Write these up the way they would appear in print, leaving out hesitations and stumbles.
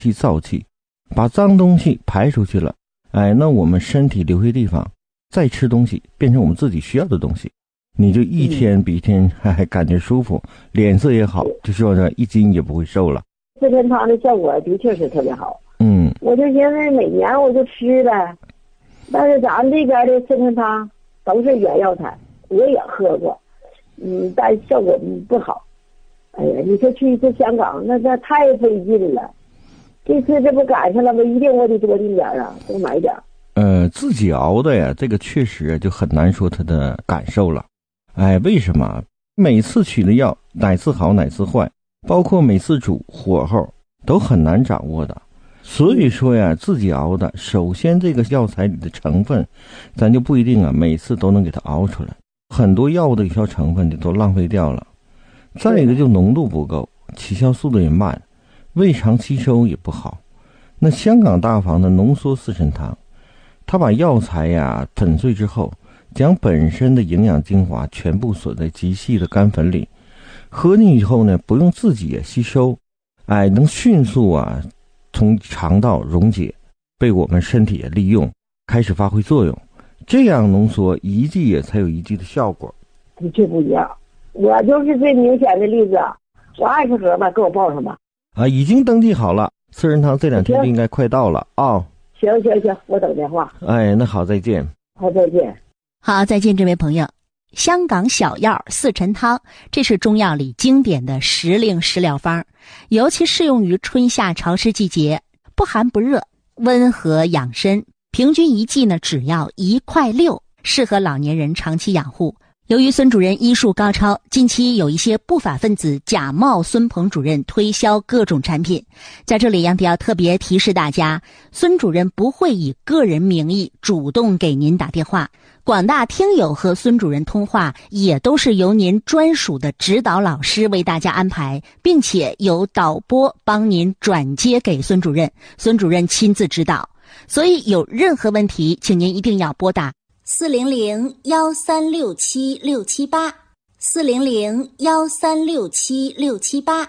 去燥气，把脏东西排出去了，那我们身体留下地方再吃东西，变成我们自己需要的东西，你就一天比一天还感觉舒服，脸色也好，就说这1斤也不会瘦了。 四神汤的效果的确是特别好。我就寻思每年我就吃呗，但是咱们这边的四神汤都是原药材，我也喝过，但效果不好。哎呀，你说去一次香港，那太费劲了。这次这不赶上了吗？一定我得多订点啊，多买点。 自己熬的呀，这个确实就很难说它的感受了。为什么？每次取的药哪次好哪次坏，包括每次煮火候都很难掌握的。所以说呀，自己熬的，首先这个药材里的成分，咱就不一定每次都能给它熬出来，很多药物的有效成分就都浪费掉了。再一个就浓度不够，起效速度也慢，胃肠吸收也不好。那香港大房的浓缩四神汤，它把药材呀粉碎之后，将本身的营养精华全部锁在极细的干粉里，喝进以后呢，不用自己也吸收，能迅速从肠道溶解，被我们身体也利用，开始发挥作用。这样浓缩一剂也才有一剂的效果。 的确不一样，我就是最明显的例子，我20盒吧，给我报上吧。 已经登记好了，四神汤这2天就应该快到了啊。 行，我等电话。 那好，再见。 好，再见。 好，再见，这位朋友。香港小药四神汤，这是中药里经典的时令食疗方，尤其适用于春夏潮湿季节，不寒不热，温和养身。平均一剂呢只要1块6，适合老年人长期养护。由于孙主任医术高超，近期有一些不法分子假冒孙鹏主任推销各种产品。在这里杨迪要特别提示大家，孙主任不会以个人名义主动给您打电话，广大听友和孙主任通话也都是由您专属的指导老师为大家安排，并且由导播帮您转接给孙主任，孙主任亲自指导。所以有任何问题，请您一定要拨打400-1367-678 400-1367-678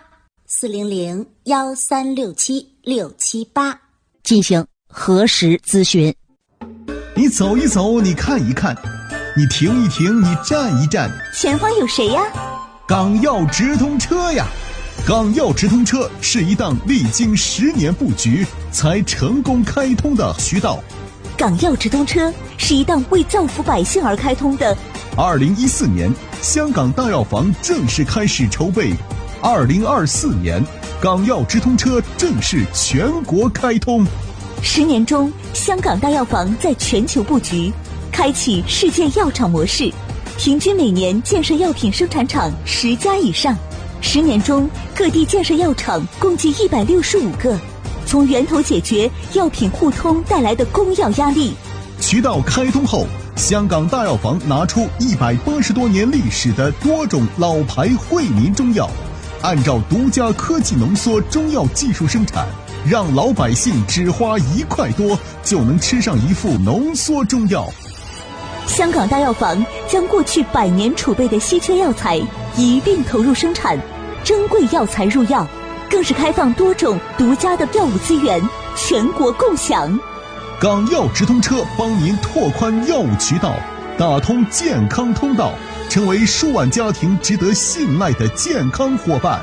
400-1367-678进行核实咨询。 你走一走，你看一看，你停一停，你站一站， 前方有谁呀？ 港药直通车呀！港药直通车是一档历经10年布局才成功开通的渠道。 港药直通车是一档为造福百姓而开通的。 2014年，香港大药房正式开始筹备；2024年，港药直通车正式全国开通。 10年中，香港大药房在全球布局，开启世界药厂模式，平均每年建设药品生产厂10家以上。10年中，各地建设药厂共计165个，从源头解决药品互通带来的供药压力。 渠道开通后，香港大药房拿出180多年历史的多种老牌惠民中药，按照独家科技浓缩中药技术生产，让老百姓只花1块多就能吃上一副浓缩中药。 香港大药房将过去100年储备的稀缺药材一并投入生产，珍贵药材入药，更是开放多种独家的药物资源，全国共享。 港药直通车帮您拓宽药物渠道，打通健康通道，成为数万家庭值得信赖的健康伙伴。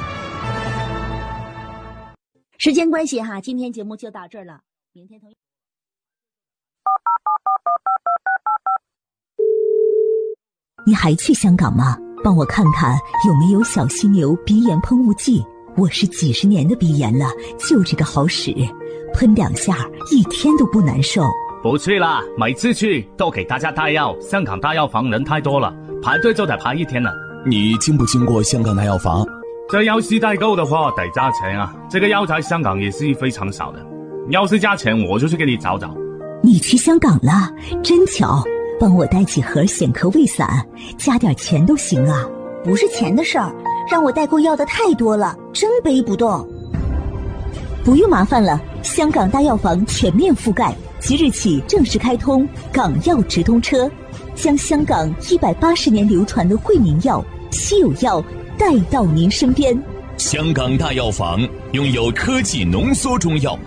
时间关系今天节目就到这儿了，明天同一。 你还去香港吗？帮我看看有没有小犀牛鼻炎喷雾剂，我是几十年的鼻炎了，就这个好使，喷2下一天都不难受。 不去啦，每次去都给大家带药，香港大药房人太多了，排队就得排1天了。 你经不经过香港大药房？ 这要是代购的话得加钱啊，这个药材香港也是非常少的，要是加钱我就去给你找找。 你去香港了，真巧，帮我带几盒显壳胃散，加点钱都行啊。 不是钱的事儿，让我代购要的太多了，真背不动。 不用麻烦了，香港大药房全面覆盖，即日起正式开通港药直通车，将香港180年流传的惠民药、稀有药带到您身边。 香港大药房拥有科技浓缩中药